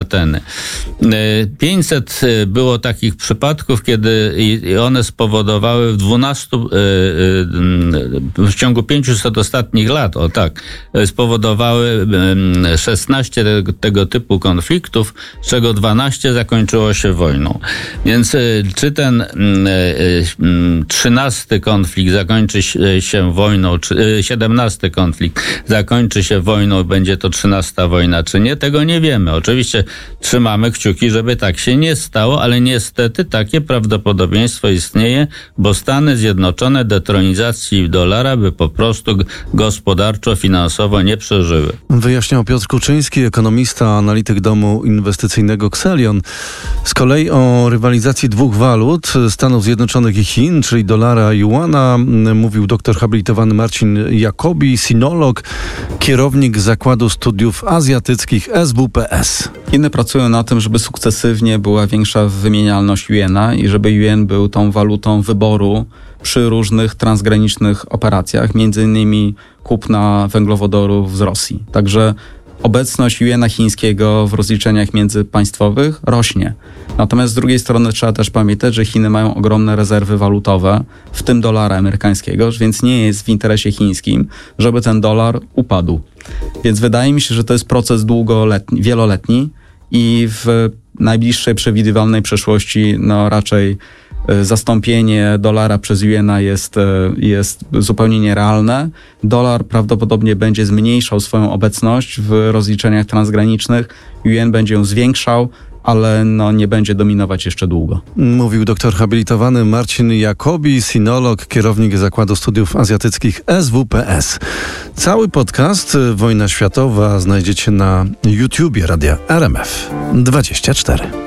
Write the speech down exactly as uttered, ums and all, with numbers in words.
Ateny. pięćset było takich przypadków, kiedy i one spowodowały w dwunastu, w ciągu pięciuset ostatnich lat, o tak, spowodowały szesnaście tego, tego typu konfliktów, z czego dwanaście zakończyło się wojną. Więc czy ten trzynasty konflikt zakończy się wojną, czy siedemnasty konflikt zakończy się wojną, będzie to trzynasta wojna, czy nie, tego nie wiemy. Oczywiście trzymamy kciuki, żeby tak się nie stało, ale niestety takie prawdopodobieństwo istnieje, bo Stany Zjednoczone detronizacji dolara by po prostu gospodarczo, finansowo nie przeżyły. Wyjaśniał Piotr Kuczyński, ekonomista, analityk domu inwestycyjnego Xelion. Z kolei o rywalizacji dwóch walut, Stanów Zjednoczonych i Chin, czyli dolara i juana, mówił doktor habilitowany Marcin Jacobi, sinolog, kierownik Zakładu Studiów Azjatyckich S W P S. Chiny pracują na tym, żeby sukcesywnie była większa wymienialność juana i żeby juan był tą walutą wyboru przy różnych transgranicznych operacjach, między innymi kupna węglowodorów z Rosji. Także obecność juana chińskiego w rozliczeniach międzypaństwowych rośnie. Natomiast z drugiej strony trzeba też pamiętać, że Chiny mają ogromne rezerwy walutowe, w tym dolara amerykańskiego, więc nie jest w interesie chińskim, żeby ten dolar upadł. Więc wydaje mi się, że to jest proces długoletni, wieloletni i w najbliższej przewidywalnej przyszłości no raczej zastąpienie dolara przez juana jest, jest zupełnie nierealne. Dolar prawdopodobnie będzie zmniejszał swoją obecność w rozliczeniach transgranicznych, juan będzie ją zwiększał, ale no nie będzie dominować jeszcze długo. Mówił doktor habilitowany Marcin Jacobi, sinolog, kierownik Zakładu Studiów Azjatyckich S W P S. Cały podcast Wojna Światowa znajdziecie na YouTubie Radia R M F dwadzieścia cztery.